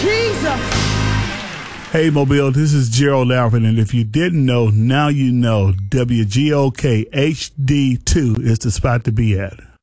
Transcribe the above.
Jesus. Hey, Mobile, this is Gerald Alvin, and if you didn't know, now you know WGOK HD2 is the spot to be at.